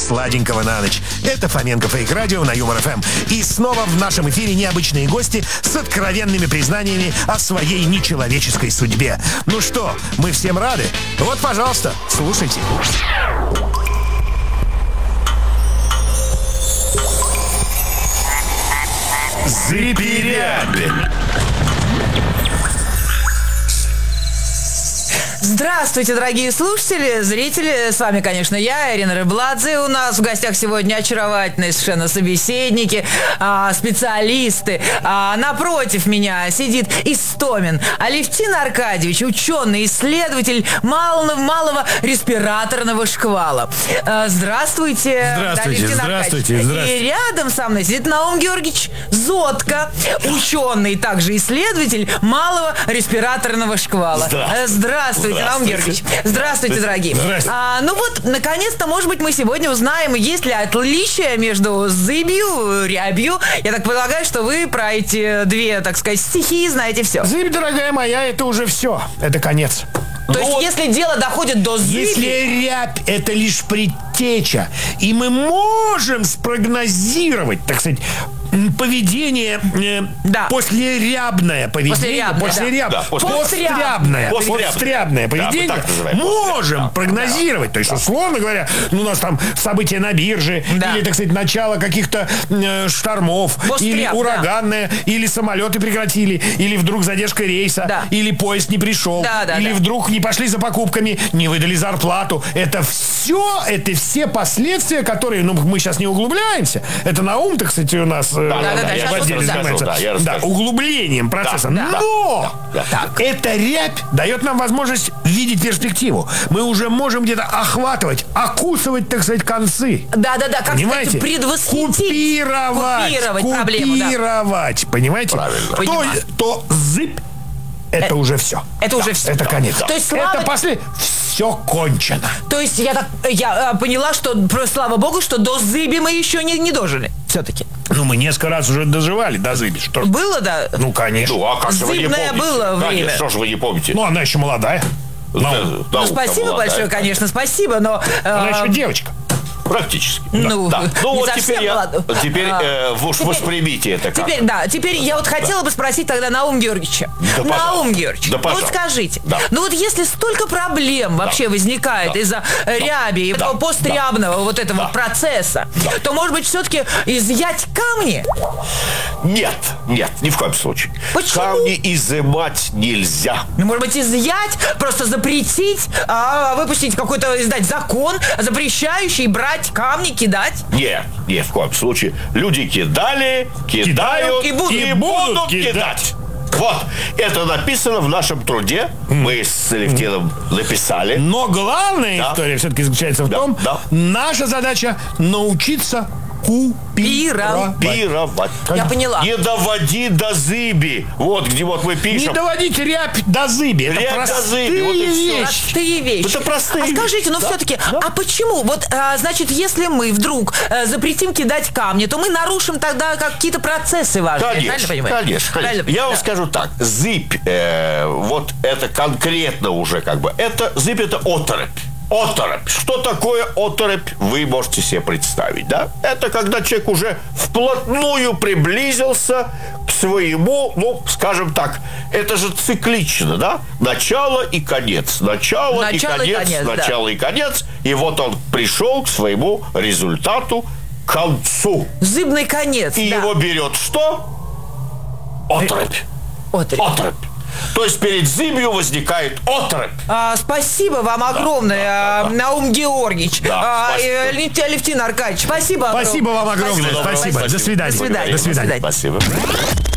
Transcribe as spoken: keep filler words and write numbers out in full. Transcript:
сладенького на ночь. Это Фоменко Фейк Радио на Юмор эф эм. И снова в нашем эфире необычные гости с откровенными признаниями о своей нечеловеческой судьбе. Ну что, мы всем рады? Вот, пожалуйста, слушайте. Зыпи-ряпи. Здравствуйте, дорогие слушатели, зрители. С вами, конечно, я, Ирина Рыбладзе. У нас в гостях сегодня очаровательные совершенно собеседники, а, специалисты. А, напротив меня сидит Истомин Алевтин Аркадьевич, ученый, исследователь малого, малого респираторного шквала. А, здравствуйте, Здравствуйте, Алевтин здравствуйте, Аркадьевич. здравствуйте. И рядом со мной сидит Наум Георгиевич Зотко, ученый, также исследователь малого респираторного шквала. Здравствуйте. Здравствуйте. Наум Георгиевич. Здравствуйте, дорогие. Здравствуйте. А, ну вот, наконец-то, может быть, мы сегодня узнаем, есть ли отличия между зыбью, рябью. Я так полагаю, что вы про эти две, так сказать, стихии знаете все. Зыбь, дорогая моя, это уже все. Это конец. То Ну есть, вот, если дело доходит до зыби... если рябь — это лишь предтеча, и мы можем спрогнозировать, так сказать, м, поведение, э, Да. послерябное поведение, Послерябное, послеряб- да. Да, после- пострябное, Пострябное. пострябное Да, мы поведение так называем. можем Да. прогнозировать. То есть, условно говоря, ну, у нас там события на бирже, Да. или, так сказать, начало каких-то э, штормов, Постряб, или да. ураганное, или самолеты прекратили, или вдруг задержка рейса, Да. или поезд не пришел, Да, да, или да. вдруг не пошли за покупками, не выдали зарплату. Это все, это все последствия, которые, ну, мы сейчас не углубляемся. Это Наум, так сказать, у нас э, да, да, в сейчас отделе вот занимается. да, я Да, расскажу. углублением процесса. Да, да, Но да, да. эта рябь дает нам возможность видеть перспективу. Мы уже можем где-то охватывать, окусывать, так сказать, концы. Да-да-да, как, Понимаете? кстати, предвосхитить. Купировать. Купировать проблему, да. Купировать. Понимаете? Правильно. То, Понимаю. то зыбь — это уже все. Это уже все. Это конец. То есть, слава- Это после... Все кончено. То есть, я так я э, поняла, что, просто, слава богу, что до зыби мы еще не, не дожили. Все-таки. Ну, мы несколько раз уже доживали до зыби. Что? Было, да? Ну, конечно. Ну, а как же вы не Зыбное помните? было время. Конечно, что же вы не помните? Ну, она еще молодая. Да, Ну, да, Ну, спасибо молодая. большое, конечно, спасибо, но... э, она еще девочка. Практически. Ну, да. Ну не вот совсем теперь, я, молодой. теперь А, э, вы уж теперь- воспримите это как. Теперь, да, теперь я вот хотела бы спросить тогда Наум Георгиевича. Да, Наум пожалуйста. Георгиевич, Да, ну вот пожалуйста. скажите, Да. ну вот если столько проблем вообще возникает Да. из-за э, ряби и Да. пострябного вот этого Да. процесса, то, может быть, все-таки изъять камни? Нет, нет, ни в коем случае. Почему? Камни изымать нельзя. Ну, может быть, изъять, просто запретить, а, выпустить какой-то, издать закон, запрещающий брать камни, кидать? Нет, ни в коем случае. Люди кидали, кидают и будут- и будут будут кидать. кидать. Вот, это написано в нашем труде. Мы с Алевтином написали. Но главная Да. история все-таки заключается в Да, том, да. наша задача научиться купировать. Пировать. Я поняла. Не доводи до зыби. Вот где вот мы Не пишем. доводить рябь до зыби. Это Рябь до простые зыби, вот и всё. вещи. Простые вещи. Это простые А скажите, ну вещи, да, все-таки, да. а почему? Вот, а, значит, если мы вдруг э, запретим кидать камни, то мы нарушим тогда какие-то процессы важные. Конечно, правильно понимаю? конечно, конечно. Правильно Я вам да. скажу так. Зыбь, э, вот это конкретно уже как бы. Это зыбь, это оторопь. Оторопь. Что такое оторопь, вы можете себе представить, да? Это когда человек уже вплотную приблизился к своему, ну, скажем так, это же циклично, да? Начало и конец. Начало, Начало и и конец. конец, да. начало и конец. И вот он пришел к своему результату, к концу. Зыбный конец. И да. его берет что? Оторопь. Отрепь. Оторопь. То есть перед зыбью возникает оторопь. А, спасибо вам огромное, да, а, да, да. Наум Георгиевич. Да, А, спасибо. и Алевтин Алевтин Аркадьевич. Спасибо огромное. Спасибо вам огромное. Спасибо. Спасибо. До свидания. До свидания. До свидания. Спасибо.